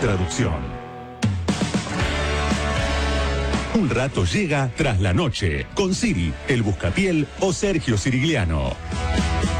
traducción. Un rato llega tras la noche con Siri, el Buscapiel o Sergio Sirigliano.